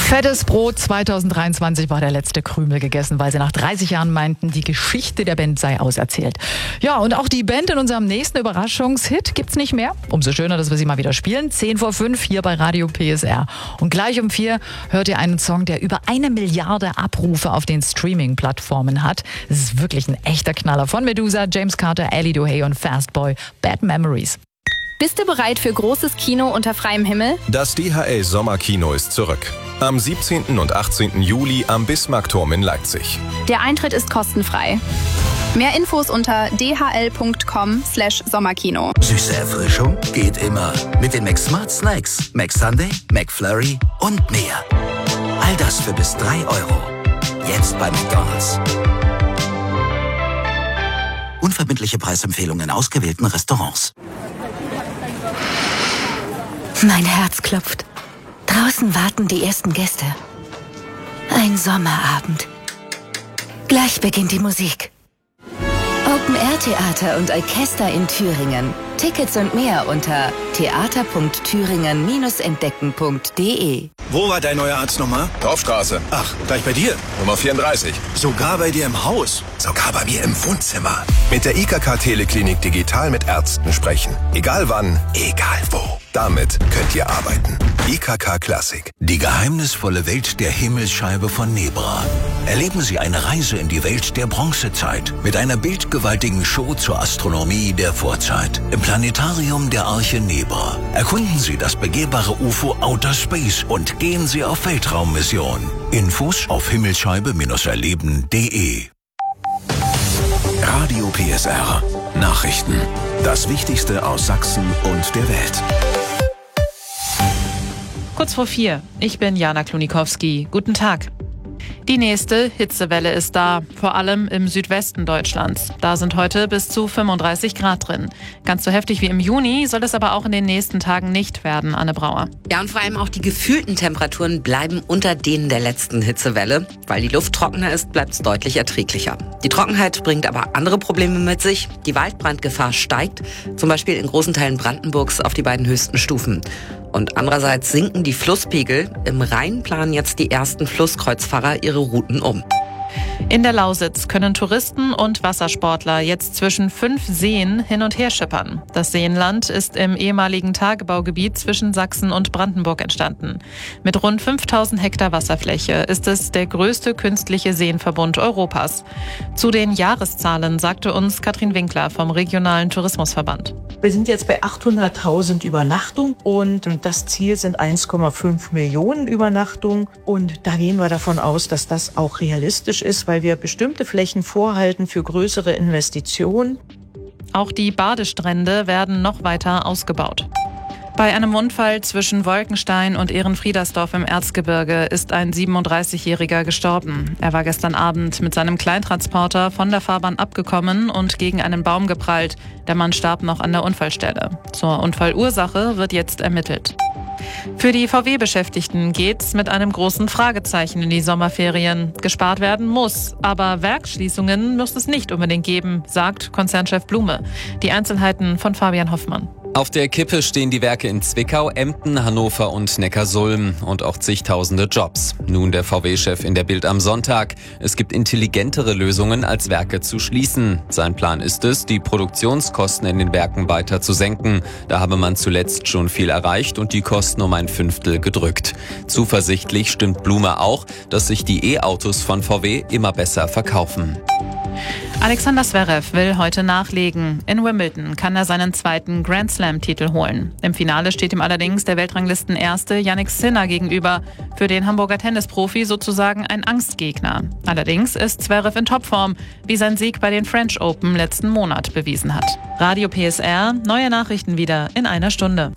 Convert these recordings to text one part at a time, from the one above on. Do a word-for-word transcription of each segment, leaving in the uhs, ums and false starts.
Fettes Brot zweitausenddreiundzwanzig war der letzte Krümel gegessen, weil sie nach dreißig Jahren meinten, die Geschichte der Band sei auserzählt. Ja, und auch die Band in unserem nächsten Überraschungshit gibt's nicht mehr. Umso schöner, dass wir sie mal wieder spielen. zehn vor fünf hier bei Radio P S R. Und gleich um vier hört ihr einen Song, der über eine Milliarde Abrufe auf den Streaming-Plattformen hat. Es ist wirklich ein echter Knaller von Medusa, James Carter, Ellie Duhay und Fastboy. Bad Memories. Bist du bereit für großes Kino unter freiem Himmel? Das D H L Sommerkino ist zurück. Am siebzehnten und achtzehnten Juli am Bismarckturm in Leipzig. Der Eintritt ist kostenfrei. Mehr Infos unter d h l punkt com slash Sommerkino. Süße Erfrischung geht immer. Mit den McSmart Snacks, McSunday, McFlurry und mehr. All das für bis drei Euro. Jetzt bei McDonald's. Unverbindliche Preisempfehlungen in ausgewählten Restaurants. Mein Herz klopft. Draußen warten die ersten Gäste. Ein Sommerabend. Gleich beginnt die Musik. Open-Air-Theater und Orchester in Thüringen. Tickets und mehr unter theater punkt thüringen entdecken punkt d e. Wo war dein neuer Arzt nochmal? Dorfstraße. Ach, gleich bei dir. Nummer vierunddreißig. Sogar bei dir im Haus. Sogar bei mir im Wohnzimmer. Mit der I K K-Teleklinik digital mit Ärzten sprechen. Egal wann, egal wo. Damit könnt ihr arbeiten. I K K Klassik. Die geheimnisvolle Welt der Himmelsscheibe von Nebra. Erleben Sie eine Reise in die Welt der Bronzezeit mit einer bildgewaltigen Show zur Astronomie der Vorzeit im Planetarium der Arche Nebra. Erkunden Sie das begehbare U F O Outer Space und gehen Sie auf Weltraummission. Infos auf himmelsscheibe erleben punkt d e. Radio P S R. Nachrichten. Das Wichtigste aus Sachsen und der Welt. Kurz vor vier. Ich bin Jana Klonikowski. Guten Tag. Die nächste Hitzewelle ist da, vor allem im Südwesten Deutschlands. Da sind heute bis zu fünfunddreißig Grad drin. Ganz so heftig wie im Juni soll es aber auch in den nächsten Tagen nicht werden, Anne Brauer. Ja, und vor allem auch die gefühlten Temperaturen bleiben unter denen der letzten Hitzewelle. Weil die Luft trockener ist, bleibt es deutlich erträglicher. Die Trockenheit bringt aber andere Probleme mit sich. Die Waldbrandgefahr steigt, zum Beispiel in großen Teilen Brandenburgs auf die beiden höchsten Stufen. Und andererseits sinken die Flusspegel. Im Rhein planen jetzt die ersten Flusskreuzfahrer ihre Routen um. In der Lausitz können Touristen und Wassersportler jetzt zwischen fünf Seen hin und her schippern. Das Seenland ist im ehemaligen Tagebaugebiet zwischen Sachsen und Brandenburg entstanden. Mit rund fünftausend Hektar Wasserfläche ist es der größte künstliche Seenverbund Europas. Zu den Jahreszahlen sagte uns Katrin Winkler vom Regionalen Tourismusverband. Wir sind jetzt bei achthunderttausend Übernachtungen und das Ziel sind eins Komma fünf Millionen Übernachtungen. Und da gehen wir davon aus, dass das auch realistisch ist, weil wir bestimmte Flächen vorhalten für größere Investitionen. Auch die Badestrände werden noch weiter ausgebaut. Bei einem Unfall zwischen Wolkenstein und Ehrenfriedersdorf im Erzgebirge ist ein siebenunddreißigjähriger gestorben. Er war gestern Abend mit seinem Kleintransporter von der Fahrbahn abgekommen und gegen einen Baum geprallt. Der Mann starb noch an der Unfallstelle. Zur Unfallursache wird jetzt ermittelt. Für die V W-Beschäftigten geht's mit einem großen Fragezeichen in die Sommerferien. Gespart werden muss, aber Werksschließungen muss es nicht unbedingt geben, sagt Konzernchef Blume. Die Einzelheiten von Fabian Hoffmann. Auf der Kippe stehen die Werke in Zwickau, Emden, Hannover und Neckarsulm und auch zigtausende Jobs. Nun der V W-Chef in der Bild am Sonntag. Es gibt intelligentere Lösungen, als Werke zu schließen. Sein Plan ist es, die Produktionskosten in den Werken weiter zu senken. Da habe man zuletzt schon viel erreicht und die Kosten um ein Fünftel gedrückt. Zuversichtlich stimmt Blume auch, dass sich die E-Autos von V W immer besser verkaufen. Alexander Zverev will heute nachlegen. In Wimbledon kann er seinen zweiten Grand Slam-Titel holen. Im Finale steht ihm allerdings der Weltranglistenerste Jannik Sinner gegenüber. Für den Hamburger Tennisprofi sozusagen ein Angstgegner. Allerdings ist Zverev in Topform, wie sein Sieg bei den French Open letzten Monat bewiesen hat. Radio P S R, neue Nachrichten wieder in einer Stunde.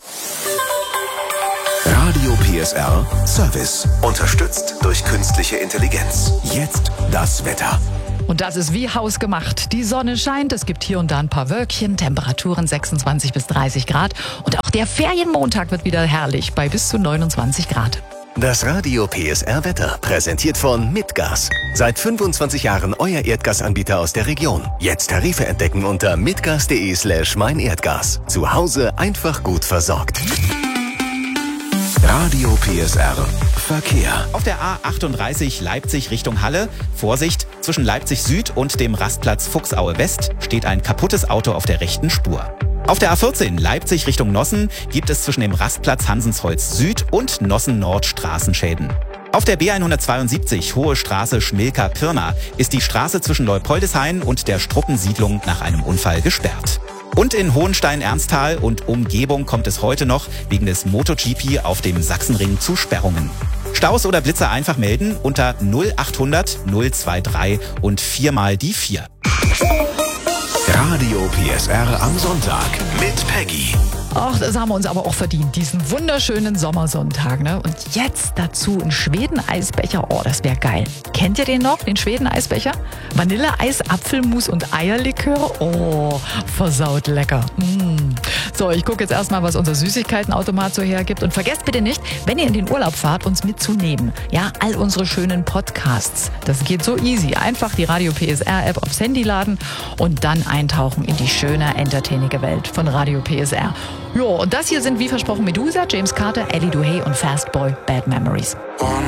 Radio P S R Service. Unterstützt durch künstliche Intelligenz. Jetzt das Wetter. Und das ist wie hausgemacht. Die Sonne scheint, es gibt hier und da ein paar Wölkchen, Temperaturen sechsundzwanzig bis dreißig Grad. Und auch der Ferienmontag wird wieder herrlich bei bis zu neunundzwanzig Grad. Das Radio P S R Wetter präsentiert von Mitgas. Seit fünfundzwanzig Jahren euer Erdgasanbieter aus der Region. Jetzt Tarife entdecken unter mitgas.de slash mein Erdgas. Zu Hause einfach gut versorgt. Radio P S R Verkehr. Auf der A achtunddreißig Leipzig Richtung Halle. Vorsicht, zwischen Leipzig Süd und dem Rastplatz Fuchsaue West steht ein kaputtes Auto auf der rechten Spur. Auf der A vierzehn Leipzig Richtung Nossen gibt es zwischen dem Rastplatz Hansensholz Süd und Nossen Nord Straßenschäden. Auf der B hundertzweiundsiebzig Hohe Straße Schmilka-Pirna ist die Straße zwischen Leupoldeshain und der Struppensiedlung nach einem Unfall gesperrt. Und in Hohenstein-Ernsthal und Umgebung kommt es heute noch wegen des MotoGP auf dem Sachsenring zu Sperrungen. Staus oder Blitzer einfach melden unter null achthundert null dreiundzwanzig und viermal die vier. Radio P S R am Sonntag mit Peggy. Ach, das haben wir uns aber auch verdient, diesen wunderschönen Sommersonntag, ne? Und jetzt dazu ein Schweden-Eisbecher. Oh, das wäre geil. Kennt ihr den noch, den Schweden-Eisbecher? Vanilleeis, Apfelmus und Eierlikör. Oh, versaut lecker. Mm. So, ich gucke jetzt erstmal, was unser Süßigkeitenautomat so hergibt. Und vergesst bitte nicht, wenn ihr in den Urlaub fahrt, uns mitzunehmen. Ja, all unsere schönen Podcasts. Das geht so easy. Einfach die Radio P S R App aufs Handy laden und dann eintauchen in die schöne, entertainige Welt von Radio P S R. Jo, und das hier sind wie versprochen Medusa, James Carter, Ellie Duhay und Fastboy, Bad Memories.